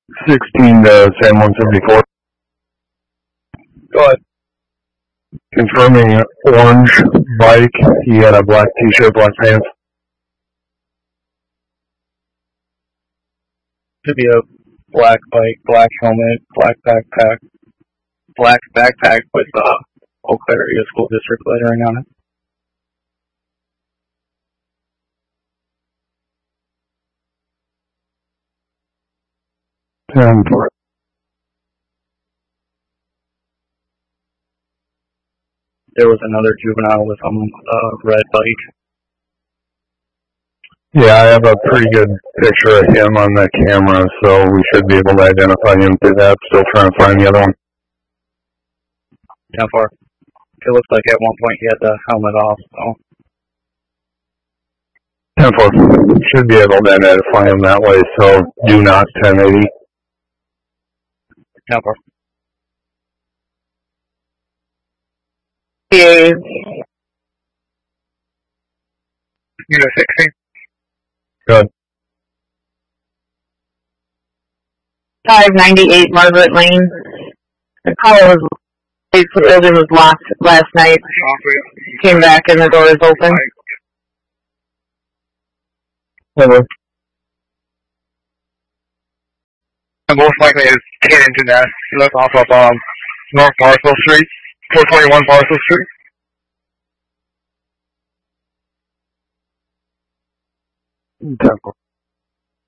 16 to San 174. Go ahead. Confirming orange bike. He had a black t-shirt, black pants. Should be a black bike, black helmet, black backpack with Eau Claire Area School District lettering on it. And for There was another juvenile with a red bike. yeah, I have a pretty good picture of him on the camera, so we should be able to identify him through that. Still trying to find the other one. 10-4. It looks like at one point he had the helmet off, so. 10-4. Should be able to identify him that way, so do not 1080. 10-4. Yeah. Unit 16. Good. 598 Margaret Lane. The caller was, the building was locked last night. Came back and the door is open. Over. And most likely is Kennington Nest. He lives off of North Parcel Street, 421 Parcel Street.